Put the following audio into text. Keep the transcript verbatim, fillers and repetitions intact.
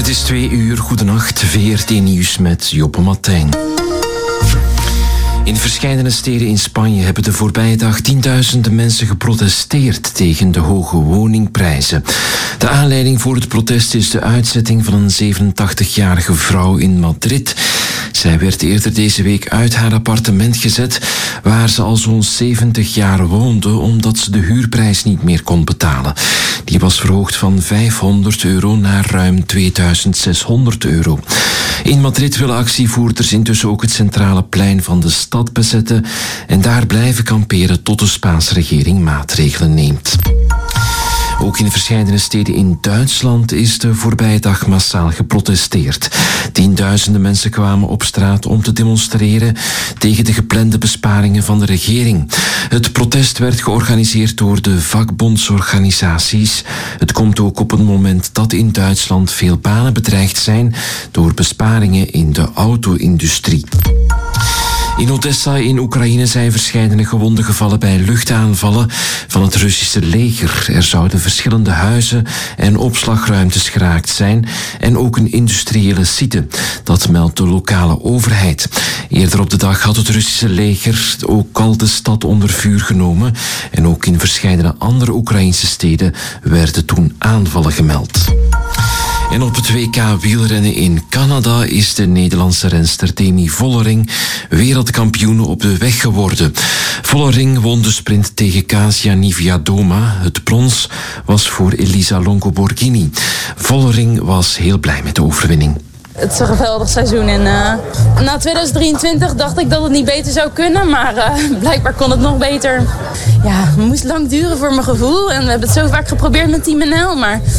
is twee uur. Goedenacht. V R T Nieuws met Joppe Martijn. In verschillende steden in Spanje hebben de voorbije dag tienduizenden mensen geprotesteerd tegen de hoge woningprijzen. De aanleiding voor het protest is de uitzetting van een zevenentachtigjarige vrouw in Madrid. Zij werd eerder deze week uit haar appartement gezet, waar ze al zo'n zeventig jaar woonde, omdat ze de huurprijs niet meer kon betalen. Die was verhoogd van vijfhonderd euro naar ruim tweeduizend zeshonderd euro. In Madrid willen actievoerders intussen ook het centrale plein van de stad bezetten en daar blijven kamperen tot de Spaanse regering maatregelen neemt. Ook in verschillende steden in Duitsland is de voorbije dag massaal geprotesteerd. Tienduizenden mensen kwamen op straat om te demonstreren tegen de geplande besparingen van de regering. Het protest werd georganiseerd door de vakbondsorganisaties. Het komt ook op een moment dat in Duitsland veel banen bedreigd zijn door besparingen in de auto-industrie. In Odessa in Oekraïne zijn verscheidene gewonden gevallen bij luchtaanvallen van het Russische leger. Er zouden verschillende huizen en opslagruimtes geraakt zijn en ook een industriële site. Dat meldt de lokale overheid. Eerder op de dag had het Russische leger ook al de stad onder vuur genomen en ook in verschillende andere Oekraïnse steden werden toen aanvallen gemeld. En op het W K wielrennen in Canada is de Nederlandse renster Demi Vollering wereldkampioen op de weg geworden. Vollering won de sprint tegen Kasia Niewiadoma. Het brons was voor Elisa Longo-Borghini. Vollering was heel blij met de overwinning. Het is een geweldig seizoen en uh, na tweeduizend drieëntwintig dacht ik dat het niet beter zou kunnen, maar uh, blijkbaar kon het nog beter. Ja, het moest lang duren voor mijn gevoel en we hebben het zo vaak geprobeerd met Team N L, maar